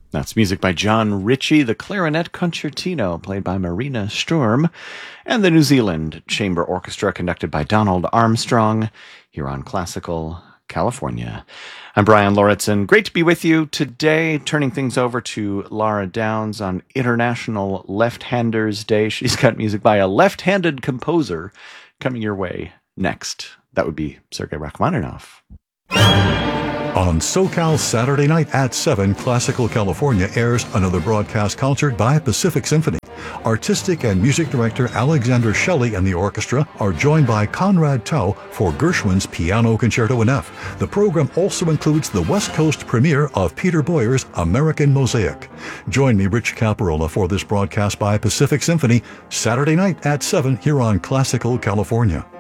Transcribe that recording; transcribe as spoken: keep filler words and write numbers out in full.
That's music by John Ritchie, the clarinet concertino played by Marina Sturm, and the New Zealand Chamber Orchestra conducted by Donald Armstrong here on Classical California. I'm Brian Lauritsen. Great to be with you today, turning things over to Laura Downs on International Left-Handers Day. She's got music by a left-handed composer coming your way next. That would be Sergei Rachmaninoff. On SoCal Saturday night at seven, Classical California airs another broadcast concert by Pacific Symphony. Artistic and music director Alexander Shelley and the orchestra are joined by Conrad Tao for Gershwin's Piano Concerto in F. The program also includes the West Coast premiere of Peter Boyer's American Mosaic. Join me, Rich Caparola, for this broadcast by Pacific Symphony, Saturday night at seven here on Classical California.